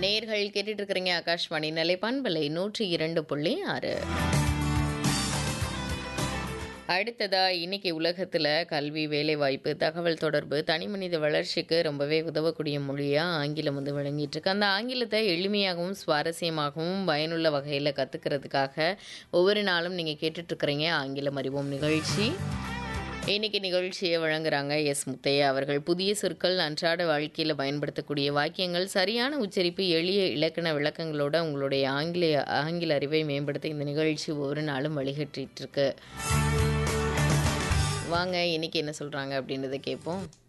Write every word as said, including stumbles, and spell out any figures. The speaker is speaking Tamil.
நேர்கள் கேட்டுட்டு இருக்கிறீங்க ஆகாஷ்வாணி நிலை பண்பலை நூற்றி இரண்டு புள்ளி ஆறு. அடுத்ததா இன்னைக்கு உலகத்தில் கல்வி, வேலைவாய்ப்பு, தகவல் தொடர்பு, தனிமனித வளர்ச்சிக்கு ரொம்பவே உதவக்கூடிய மொழியாக ஆங்கிலம் வந்து விளங்கிட்டு இருக்கு. அந்த ஆங்கிலத்தை எளிமையாகவும் சுவாரஸ்யமாகவும் பயனுள்ள வகையில் கற்றுக்கிறதுக்காக ஒவ்வொரு நாளும் நீங்கள் கேட்டுட்ருக்கிறீங்க ஆங்கிலம் அறிவோம் நிகழ்ச்சி. இன்னைக்கு நிகழ்ச்சியை வழங்குறாங்க எஸ் முத்தையா அவர்கள். புதிய சொற்கள், அன்றாட வாழ்க்கையில் பயன்படுத்தக்கூடிய வாக்கியங்கள், சரியான உச்சரிப்பு, எளிய இலக்கண விளக்கங்களோட உங்களுடைய ஆங்கில ஆங்கில அறிவை மேம்படுத்த இந்த நிகழ்ச்சி ஒவ்வொரு நாளும் வழிகட்டிட்டு இருக்கு. வாங்க இன்னைக்கு என்ன சொல்றாங்க அப்படின்றத கேட்போம்.